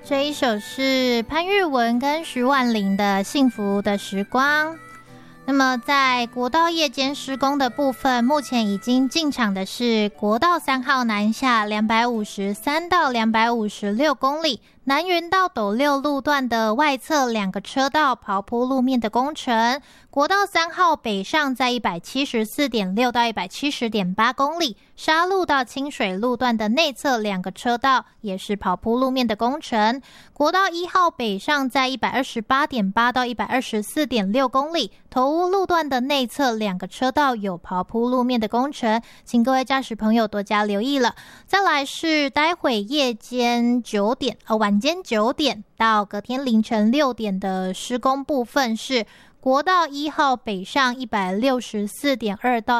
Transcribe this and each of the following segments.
这一首是潘玉文跟徐婉玲的《幸福的时光》。那么在国道夜间施工的部分，目前已经进场的是国道3号南下253到256公里，南云到斗六路段的外侧2个车道刨铺路面的工程，国道3号北上在 174.6 到 170.8 公里，沙路到清水路段的内侧2个车道也是刨铺路面的工程，国道1号北上在 128.8 到 124.6 公里，头屋路段的内侧2个车道有刨铺路面的工程，请各位驾驶朋友多加留意了。再来是待会夜间9点晚间9点到隔天凌晨6点的施工部分是国道1号北上 164.2 到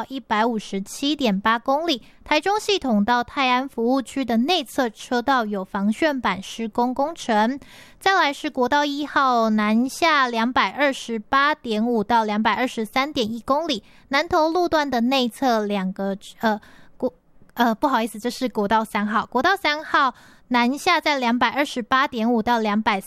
157.8 公里，台中系统到泰安服务区的内侧车道有防眩板施工工程。再来是国道1号南下 228.5 到 223.1 公里，南投路段的内侧2个不好意思，这是国道3号。国道3号南下在 228.5 到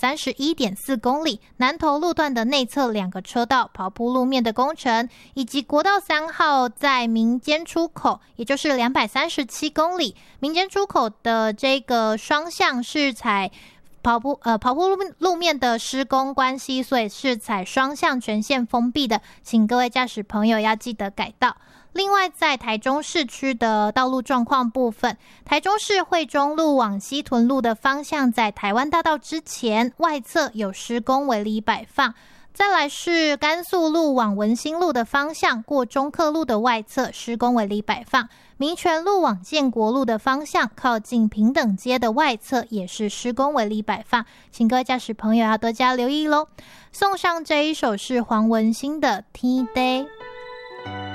231.4 公里，南投路段的内侧2个车道刨铺路面的工程，以及国道3号在民间出口，也就是237公里，民间出口的这个双向是采刨铺路面的施工关系，所以是采双向全线封闭的，请各位驾驶朋友要记得改道。另外在台中市区的道路状况部分，台中市惠中路往西屯路的方向在台湾大道之前外侧有施工围篱摆放，再来是甘肃路往文心路的方向过中客路的外侧施工围篱摆放，民权路往建国路的方向靠近平等街的外侧也是施工围篱摆放，请各位驾驶朋友要多加留意咯。送上这一首是黄文兴的 T-Day。